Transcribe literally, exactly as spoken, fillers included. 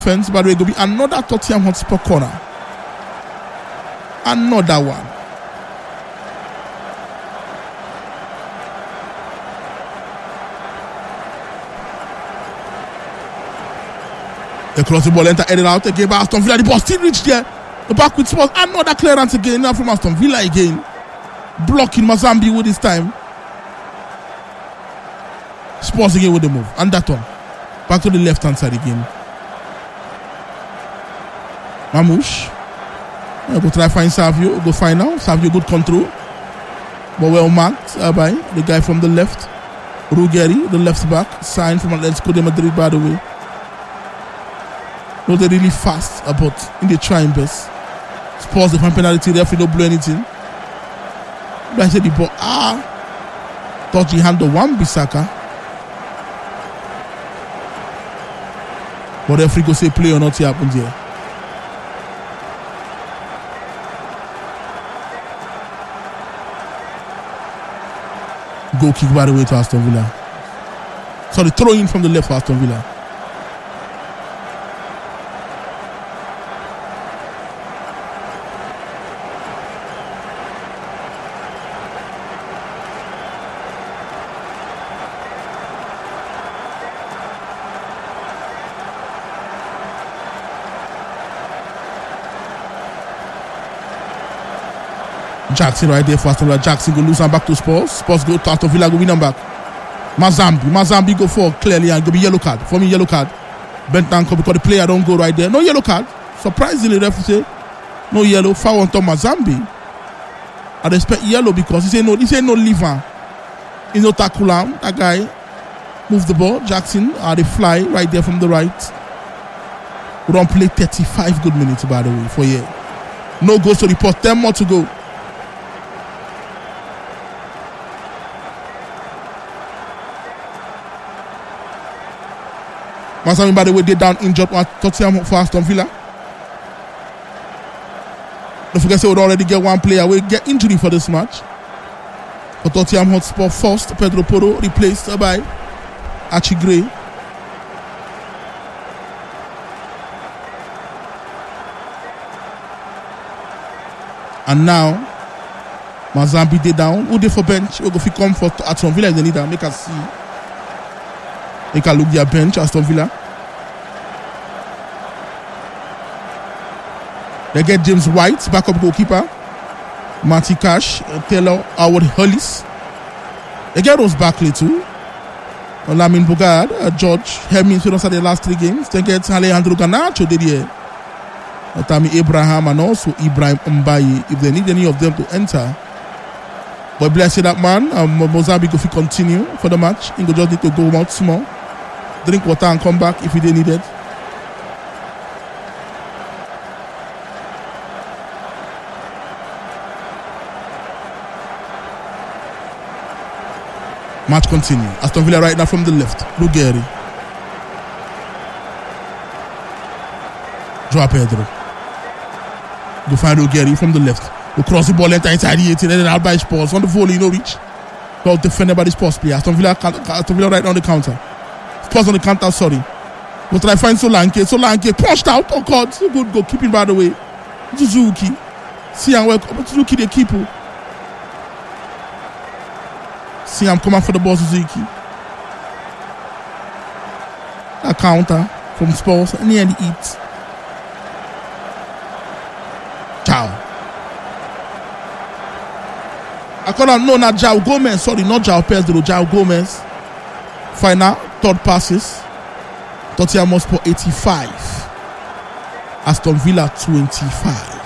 defense, but it will be another Tottenham Hotspur corner. Another one. They cross the ball, enter, headed out again by Aston Villa. The ball still reached there. The back with Spurs. Another clearance again now from Aston Villa again. Blocking Mazambi with this time. Spurs again with the move. And that one. Back to the left hand side again. Mamouche. Go try find Savio. Go find now. Savio good control. But well marked uh, by the guy from the left. Ruggeri, the left back. Signed from Atletico de Madrid, by the way. No, they're really fast, uh, but in the trying best. Spurs the fan penalty. Referee don't blow anything. But I said the ball. Ah. Touch the hand of Wan-Bissaka. But the referee go say play or not, it happens here. Goal kick by the way to Aston Villa. Sorry, throw in from the left for Aston Villa. Jackson right there for Aston Villa. Jackson go lose and back to Spurs. Spurs go to Aston Villa, go win them back. Mazambi. Mazambi go for clearly and go be yellow card. For me, yellow card. Bentancur because the player don't go right there. No yellow card. Surprisingly, the referee say no yellow. Foul on top Mazambi. I expect yellow because he say no. He say no lever. He no tackle him. That guy move the ball. Jackson, uh, they fly right there from the right. We don't play thirty-five good minutes by the way for here. No goals to report. ten more to go. Mazambi, by the way, they down injured at Tottenham for Aston Villa. Don't forget, they would already get one player. We get injury for this match. For Tottenham Hotspur, first Pedro Porro replaced by Archie Gray. And now, Mazambi they down. Who they for bench? We go for come for Aston Villa if they need them. Make us see. They can look their bench, Aston Villa. They get James White, backup goalkeeper. Matty Cash, Taylor, Howard Hollis. They get Ross Barkley too. Lamin Bogard, uh, George Hemmings, who lost the last three games. They get Alejandro Garnacho, they did Tammy Abraham and also Ibrahim Mbaye, if they need any of them to enter. But bless that man, um, Mozambique if he continue for the match, he will just need to go out small, drink water and come back if he did need it. Match continue. Aston Villa right now from the left. Ruggeri. Joao Pedro. Go find Ruggeri from the left. Go cross the ball, enter inside the eighteen, and then out by Spurs. On the volley, no reach. Well defended by the Spurs player. Aston Villa, Aston Villa right on the counter. Spurs on the counter, sorry. Go try find Solanke. Solanke pushed out. Oh God, so good goalkeeping by the way. Suzuki. See how well Suzuki the keeper. See I'm coming for the ball, Suzuki. A counter from Spurs, nearly eat. Ciao. I call him, no, not Joao Gomez. Sorry, not Joao Pedro, Joao Gomez. Final, third passes. Tottenham Hotspur eighty-five. Aston Villa twenty-five.